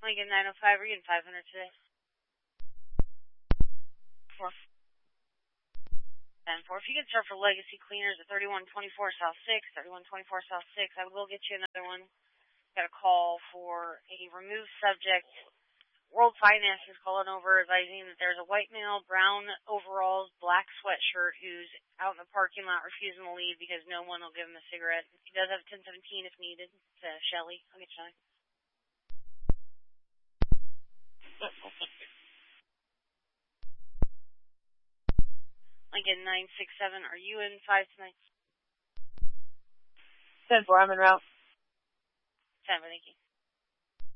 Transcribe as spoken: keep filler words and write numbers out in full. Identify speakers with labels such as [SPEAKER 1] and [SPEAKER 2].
[SPEAKER 1] Lincoln nine oh five, we're getting five hundred today. Four. ten four. If you can start for Legacy Cleaners at thirty-one twenty-four South six, thirty-one twenty-four South six, I will get you another one. Got a call for a removed subject. World Finance is calling over advising that there's a white male, brown overalls, black sweatshirt who's out in the parking lot refusing to leave because no one will give him a cigarette. He does have a ten seventeen if needed. It's uh, Shelly. I'll get Shelly. Lincoln nine six seven, are you in five tonight?
[SPEAKER 2] ten four, I'm en route.
[SPEAKER 1] ten, thank you.